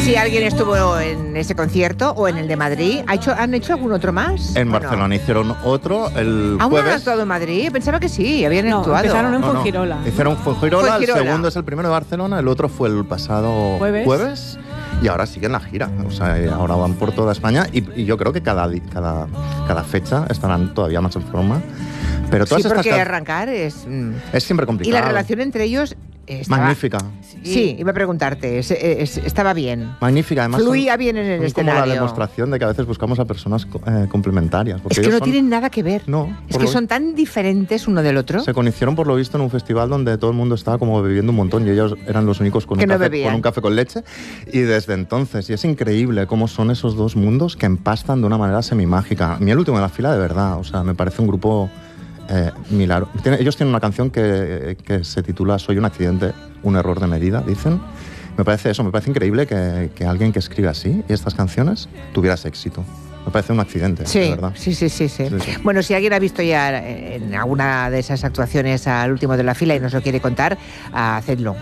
Si alguien estuvo en ese concierto o en el de Madrid, ¿han hecho algún otro más? En Barcelona hicieron otro el ¿Aún jueves. no han actuado en Madrid? Pensaba que sí, habían actuado. Empezaron en Fuengirola. Hicieron Fuengirola, el segundo es el primero de Barcelona, el otro fue el pasado jueves y ahora siguen la gira. O sea, ahora van por toda España y yo creo que cada fecha estarán todavía más en forma. Pero todas porque arrancar es siempre complicado. Y la relación entre ellos magnífica. Sí, iba a preguntarte, estaba bien. Magnífica, además. Fluía bien en el escenario. Como la demostración de que a veces buscamos a personas complementarias. Es que no tienen nada que ver. No. Es que son tan diferentes uno del otro. Se conocieron, por lo visto, en un festival donde todo el mundo estaba como bebiendo un montón y ellos eran los únicos con un café con leche. Y desde entonces, y es increíble cómo son esos dos mundos que empastan de una manera semimágica. A mí el último de la fila, de verdad, o sea, me parece un grupo milagro. Ellos tienen una canción que se titula Soy un accidente, un error de medida, dicen. Me parece increíble que alguien que escribe así y estas canciones tuviera ese éxito. Me parece un accidente, de verdad. Sí. Bueno, si alguien ha visto ya en alguna de esas actuaciones al último de la fila y nos lo quiere contar, hacedlo.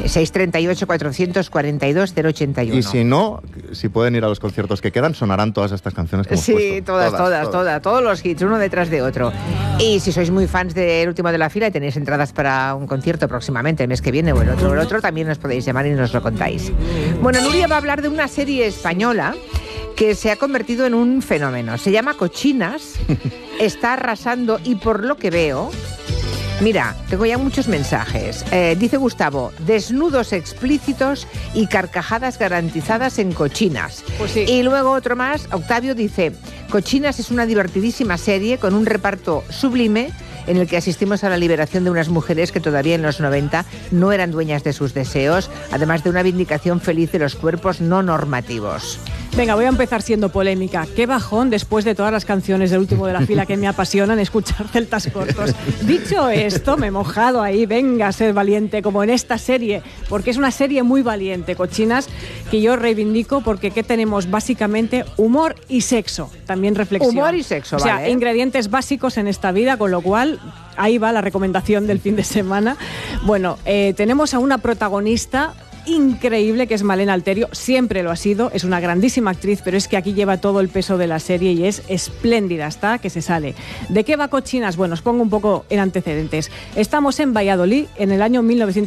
638-442-081. Y si no, si pueden ir a los conciertos que quedan, sonarán todas estas canciones que hemos puesto. Todas, todos los hits, uno detrás de otro. Y si sois muy fans del último de la fila y tenéis entradas para un concierto próximamente, el mes que viene o el otro, también nos podéis llamar y nos lo contáis. Bueno, Nuria va a hablar de una serie española que se ha convertido en un fenómeno. Se llama Cochinas, está arrasando y por lo que veo... Mira, tengo ya muchos mensajes. Dice Gustavo, desnudos explícitos y carcajadas garantizadas en Cochinas. Pues sí. Y luego otro más, Octavio dice, Cochinas es una divertidísima serie con un reparto sublime en el que asistimos a la liberación de unas mujeres que todavía en los 90 no eran dueñas de sus deseos, además de una vindicación feliz de los cuerpos no normativos. Venga, voy a empezar siendo polémica. Qué bajón después de todas las canciones del último de la fila que me apasionan escuchar celtas cortos. Dicho esto, me he mojado ahí, venga a ser valiente, como en esta serie, porque es una serie muy valiente, Cochinas, que yo reivindico porque ¿qué tenemos? Básicamente humor y sexo, también reflexión. Humor y sexo, vale. O sea, ¿eh? Ingredientes básicos en esta vida, con lo cual... Ahí va la recomendación del fin de semana. Bueno, tenemos a una protagonista increíble que es Malena Alterio, siempre lo ha sido, es una grandísima actriz, pero es que aquí lleva todo el peso de la serie y es espléndida, hasta que se sale. ¿De qué va Cochinas? Bueno, os pongo un poco en antecedentes. Estamos en Valladolid en el año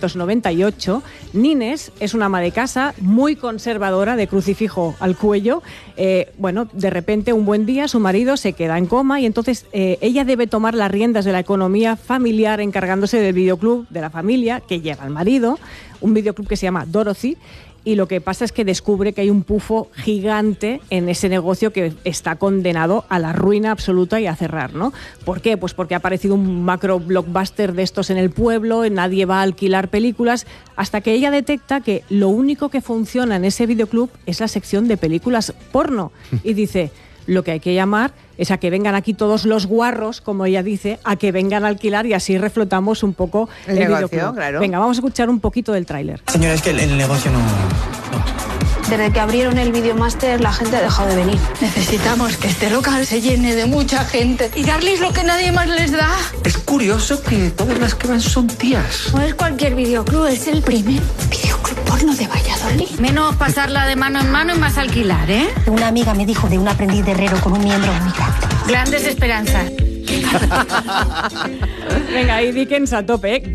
1998. Nines es una ama de casa muy conservadora, de crucifijo al cuello. Bueno, de repente un buen día su marido se queda en coma y entonces ella debe tomar las riendas de la economía familiar encargándose del videoclub de la familia que lleva el marido, un videoclub que se llama Dorothy, y lo que pasa es que descubre que hay un pufo gigante en ese negocio que está condenado a la ruina absoluta y a cerrar, ¿no? ¿Por qué? Pues porque ha aparecido un macro blockbuster de estos en el pueblo, nadie va a alquilar películas, hasta que ella detecta que lo único que funciona en ese videoclub es la sección de películas porno, y dice... Lo que hay que llamar es a que vengan aquí todos los guarros, como ella dice, a que vengan a alquilar y así reflotamos un poco el videoclub. Claro. Venga, vamos a escuchar un poquito del tráiler. Señora, es que el negocio no. Desde que abrieron el Videomaster, la gente ha dejado de venir. Necesitamos que este local se llene de mucha gente y darles lo que nadie más les da. Es curioso que todas las que van son tías. No es cualquier videoclub, es el primer videoclub porno de Valladolid. Menos pasarla de mano en mano y más alquilar, ¿eh? Una amiga me dijo de un aprendiz de herrero con un miembro migrante. Grandes esperanzas. Venga, y Dickens a tope, ¿eh?